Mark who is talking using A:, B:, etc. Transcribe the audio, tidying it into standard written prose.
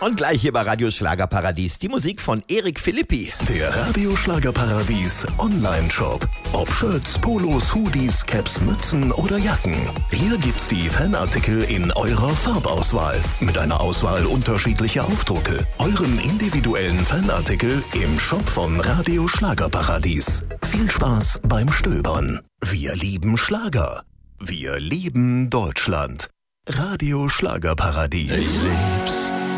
A: Und gleich hier bei Radio Schlagerparadies die Musik von Erik Philippi.
B: Der Radio Schlagerparadies Online-Shop. Ob Shirts, Polos, Hoodies, Caps, Mützen oder Jacken. Hier gibt's die Fanartikel in eurer Farbauswahl. Mit einer Auswahl unterschiedlicher Aufdrucke. Euren individuellen Fanartikel im Shop von Radio Schlagerparadies. Viel Spaß beim Stöbern. Wir lieben Schlager. Wir lieben Deutschland. Radio Schlagerparadies.
C: Ich lieb's,